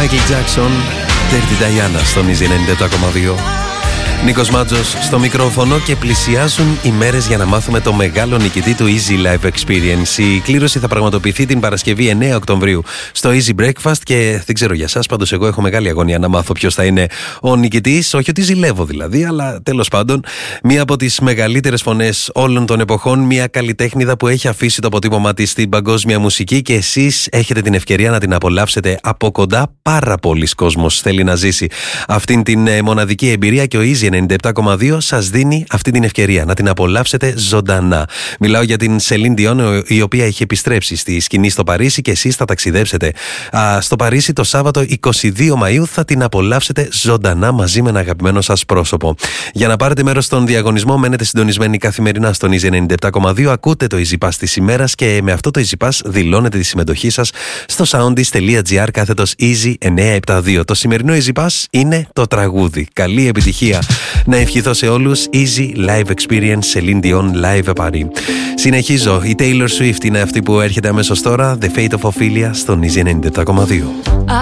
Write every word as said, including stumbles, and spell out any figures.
Michael Jackson, Dirty Diana στον Easy ενενήντα επτά κόμμα δύο. Νίκος Μάτζος στο μικρόφωνο και πλησιάζουν οι μέρες για να μάθουμε το μεγάλο νικητή του Easy Live Experience. Η κλήρωση θα πραγματοποιηθεί την Παρασκευή εννέα Οκτωβρίου στο Easy Breakfast και δεν ξέρω για σας, πάντως εγώ έχω μεγάλη αγωνία να μάθω ποιος θα είναι ο νικητής. Όχι ότι ζηλεύω δηλαδή, αλλά τέλος πάντων μία από τις μεγαλύτερες φωνές όλων των εποχών, μία καλλιτέχνηδα που έχει αφήσει το αποτύπωμά της στην παγκόσμια μουσική και εσείς έχετε την ευκαιρία να την απολαύσετε από κοντά. Πάρα πολλοί κόσμος θέλει να ζήσει αυτήν την μοναδική εμπειρία και ο Easy ενενήντα επτά κόμμα δύο σας δίνει αυτή την ευκαιρία να την απολαύσετε ζωντανά. Μιλάω για την Celine Dion, η οποία έχει επιστρέψει στη σκηνή στο Παρίσι και εσείς θα ταξιδέψετε Α, στο Παρίσι το Σάββατο είκοσι δύο Μαΐου. Θα την απολαύσετε ζωντανά μαζί με ένα αγαπημένο σας πρόσωπο. Για να πάρετε μέρος στον διαγωνισμό, μένετε συντονισμένοι καθημερινά στον Easy ενενήντα επτά κόμμα δύο. Ακούτε το Easy Pass της ημέρας και με αυτό το Easy Pass δηλώνετε τη συμμετοχή σας στο soundis.gr κάθετος Easy εννιακόσια εβδομήντα δύο. Το σημερινό Easy Pass είναι το τραγούδι. Καλή επιτυχία να ευχηθώ σε όλους. Easy Live Experience Celine Dion Live Paris. Συνεχίζω. Η Taylor Swift είναι αυτή που έρχεται αμέσως τώρα. The Fate of Ophelia στον Easy ενενήντα επτά κόμμα δύο.